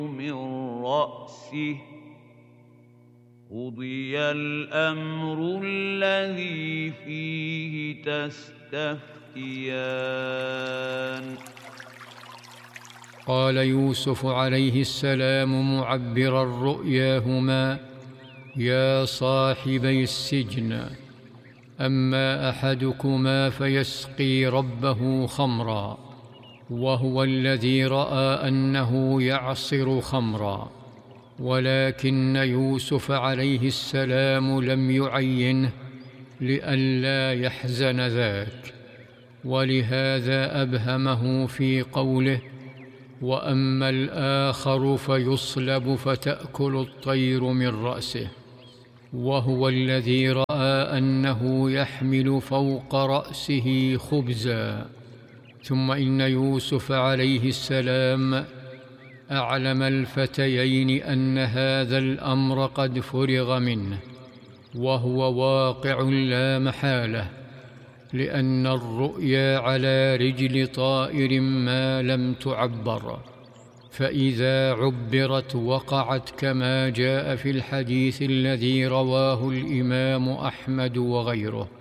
من رأسه قضي الأمر الذي فيه تستفتيان قال يوسف عليه السلام معبرا رؤياهما: يا صاحبي السجن، أما أحدكما فيسقي ربه خمرا، وهو الذي رأى أنه يعصر خمرا، ولكن يوسف عليه السلام لم يعينه لئلا يحزن ذاك، ولهذا أبهمه في قوله: وأما الآخر فيصلب فتأكل الطير من رأسه، وهو الذي رأى أنه يحمل فوق رأسه خبزا. ثم إن يوسف عليه السلام أعلم الفتيين أن هذا الأمر قد فرغ منه، وهو واقع لا محالة، لأن الرؤيا على رجل طائر ما لم تعبر، فإذا عبرت وقعت، كما جاء في الحديث الذي رواه الإمام أحمد وغيره.